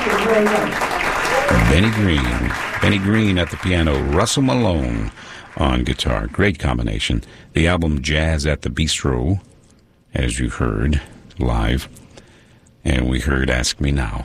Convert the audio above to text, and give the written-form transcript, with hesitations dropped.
Benny Green. Benny Green at the piano, Russell Malone on guitar. Great combination. The album Jazz at the Bistro, as you heard live. And we heard Ask Me Now.